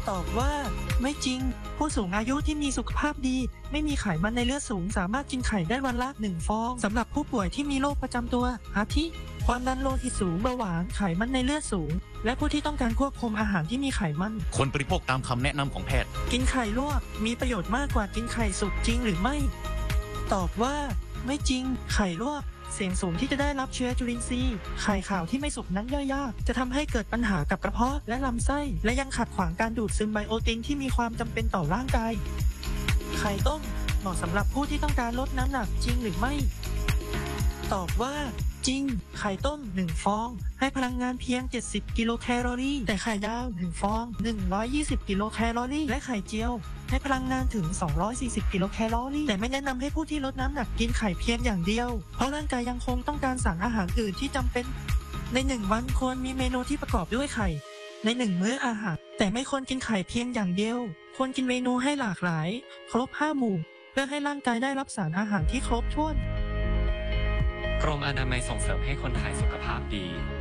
ตอบว่าไม่จริงผู้สูงอายุที่มีสุขภาพดีไม่มีไขมันในเลือดสูงสามารถกินไข่ได้วันละ1 ฟองสำหรับผู้ป่วยที่มีโรคประจำตัวอาทิความดันโลหิตสูงเบาหวานไขมันในเลือดสูงและผู้ที่ต้องการควบคุมอาหารที่มีไขมันควรบริโภคตามคำแนะนำของแพทย์กินไข่ลวกมีประโยชน์มากกว่ากินไข่สุกจริงหรือไม่ตอบว่าไม่จริงไข่ลวกเสี่ยงสูงที่จะได้รับเชื้อจุลินทรีย์ไข่ขาวที่ไม่สุกนั้นย่อยยากจะทำให้เกิดปัญหากับกระเพาะและลำไส้และยังขัดขวางการดูดซึมไบโอตินที่มีความจำเป็นต่อร่างกายไข่ต้มเหมาะสำหรับผู้ที่ต้องการลดน้ำหนักจริงหรือไม่ตอบว่าจริงไข่ต้ม1 ฟองให้พลังงานเพียง70 กิโลแคลอรี่แต่ไข่ดาว1 ฟอง120 กิโลแคลอรี่และไข่เจียวให้พลังงานถึง240 กิโลแคลอรี่แต่ไม่แนะนำให้ผู้ที่ลดน้ำหนักกินไข่เพียงอย่างเดียวเพราะร่างกายยังคงต้องการสารอาหารอื่นที่จำเป็นใน1 วันควรมีเมนูที่ประกอบด้วยไข่ใน1 มื้ออาหารแต่ไม่ควรกินไข่เพียงอย่างเดียวควรกินเมนูให้หลากหลายครบ5 หมู่เพื่อให้ร่างกายได้รับสารอาหารที่ครบถ้วนกรมอนามัยส่งเสริมให้คนไทยสุขภาพดี